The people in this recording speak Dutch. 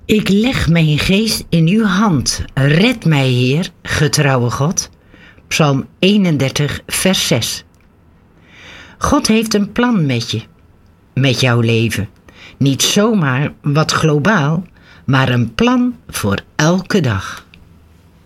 Ik leg mijn geest in uw hand. Red mij, Heer, getrouwe God. Psalm 31, vers 6. God heeft een plan met je, met jouw leven. Niet zomaar wat globaal, maar een plan voor elke dag.